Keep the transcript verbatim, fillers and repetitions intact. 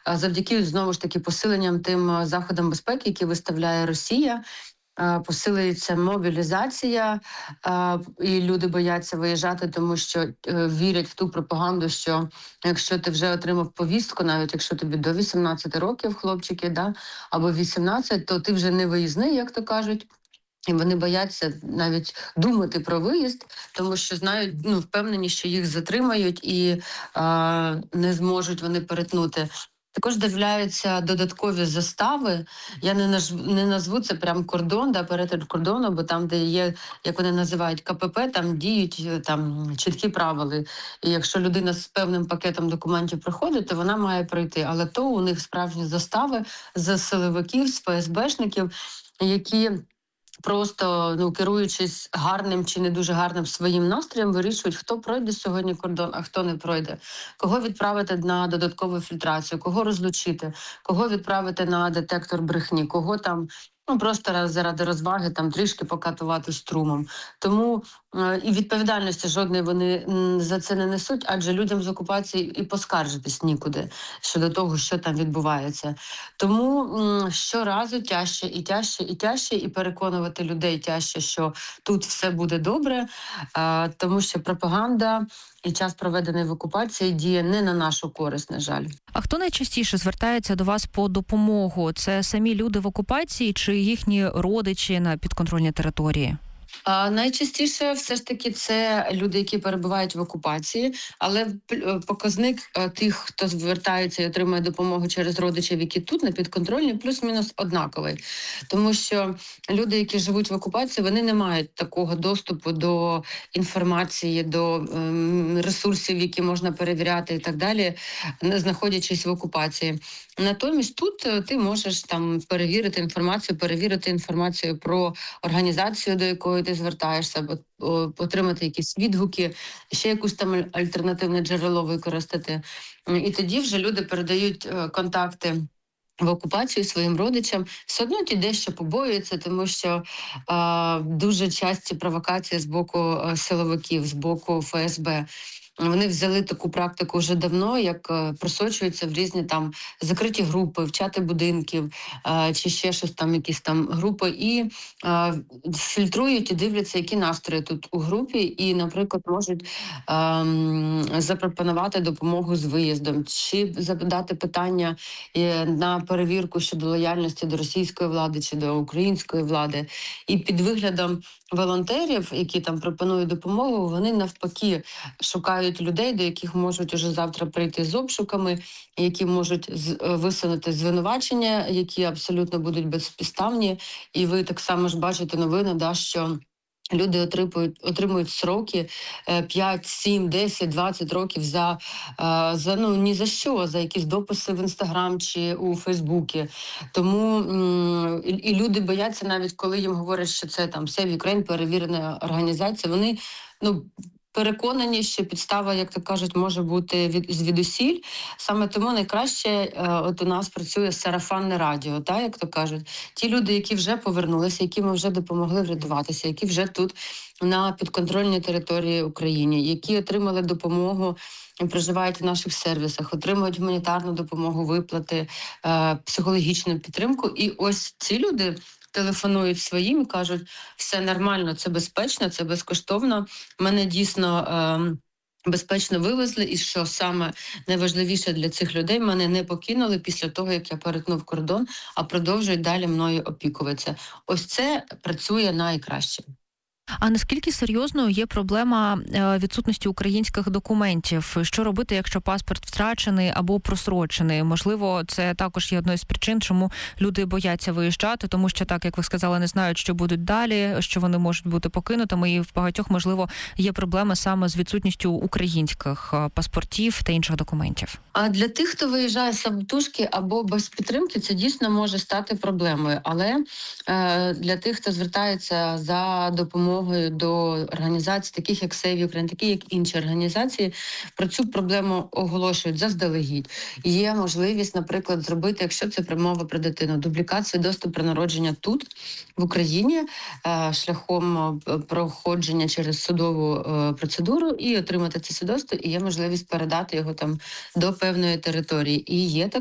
завдяки, знову ж таки, посиленням тим заходам безпеки, які виставляє Росія, посилюється мобілізація, і люди бояться виїжджати, тому що е, вірять в ту пропаганду, що якщо ти вже отримав повістку, навіть якщо тобі до вісімнадцяти років, хлопчики, да, або вісімнадцять, то ти вже не виїзний, як то кажуть. І вони бояться навіть думати про виїзд, тому що знають, ну впевнені, що їх затримають і а, не зможуть вони перетнути. Також з'являються додаткові застави. Я не наж... не назву це прям кордон, да, перетин кордону, бо там, де є, як вони називають, ка пе пе, там діють там чіткі правила. І якщо людина з певним пакетом документів приходить, то вона має пройти. Але то у них справжні застави з силовиків, з пе ес бешників, які просто, ну, керуючись гарним чи не дуже гарним своїм настроєм, вирішують, хто пройде сьогодні кордон, а хто не пройде. Кого відправити на додаткову фільтрацію, кого розлучити, кого відправити на детектор брехні, кого там, ну, просто раз заради розваги там трішки покатувати струмом. Тому е, і відповідальності жодної вони м, за це не несуть, адже людям з окупації і поскаржитись нікуди щодо того, що там відбувається. Тому м, щоразу тяжче і тяжче і тяжче, і переконувати людей тяжче, що тут все буде добре, е, тому що пропаганда і час, проведений в окупації, діє не на нашу користь, на жаль. А хто найчастіше звертається до вас по допомогу? Це самі люди в окупації чи їхні родичі на підконтрольній території? А, найчастіше все ж таки це люди, які перебувають в окупації, але показник а, тих, хто звертається і отримує допомогу через родичів, які тут на підконтрольні, плюс-мінус однаковий. Тому що люди, які живуть в окупації, вони не мають такого доступу до інформації, до ем, ресурсів, які можна перевіряти і так далі, не знаходячись в окупації. Натомість тут ти можеш там перевірити інформацію, перевірити інформацію про організацію, до якої ти звертаєшся, або отримати якісь відгуки, ще якусь там альтернативне джерело використати. І тоді вже люди передають контакти в окупацію своїм родичам. Все одно ті дещо побоюються, тому що е, дуже часті провокації з боку силовиків, з боку еф ес бе. Вони взяли таку практику вже давно, як е, просочуються в різні там закриті групи, в чати будинків е, чи ще щось там, якісь там групи, і е, фільтрують і дивляться, які настрої тут у групі, і, наприклад, можуть е, запропонувати допомогу з виїздом, чи задати питання е, на перевірку щодо лояльності до російської влади чи до української влади. І під виглядом волонтерів, які там пропонують допомогу, вони навпаки шукають людей, до яких можуть уже завтра прийти з обшуками, які можуть висунути звинувачення, які абсолютно будуть безпідставні. І ви так само ж бачите новини, да, що люди отримують, отримують сроки п'ять, сім, десять, двадцять років за, за ну ні за що, за якісь дописи в Інстаграм чи у Фейсбуці. Тому і, і люди бояться, навіть коли їм говорять, що це там Save Ukraine, перевірена організація, вони, ну, переконані, що підстава, як то кажуть, може бути від звідусіль. Саме тому найкраще е, от у нас працює сарафанне радіо, та, як то кажуть. Ті люди, які вже повернулися, які ми вже допомогли врятуватися, які вже тут на підконтрольній території України, які отримали допомогу, проживають в наших сервісах, отримують гуманітарну допомогу, виплати, е, психологічну підтримку. І ось ці люди телефонують своїм і кажуть, все нормально, це безпечно, це безкоштовно. Мене дійсно е, безпечно вивезли, і що саме найважливіше для цих людей, мене не покинули після того, як я перетнув кордон, а продовжують далі мною опікуватися. Ось це працює найкраще. А наскільки серйозною є проблема відсутності українських документів? Що робити, якщо паспорт втрачений або просрочений? Можливо, це також є одною з причин, чому люди бояться виїжджати, тому що, так, як ви сказали, не знають, що будуть далі, що вони можуть бути покинутими, і в багатьох, можливо, є проблеми саме з відсутністю українських паспортів та інших документів. А для тих, хто виїжджає самотужки або без підтримки, це дійсно може стати проблемою. Але е, для тих, хто звертається за допомогою до організацій, таких як Save Ukraine, такі як інші організації, про цю проблему оголошують заздалегідь. Є можливість, наприклад, зробити, якщо це промова про дитину, дублікат свідоцтва про народження тут, в Україні, шляхом проходження через судову процедуру і отримати це свідоцтво, і є можливість передати його там до певної території. І є так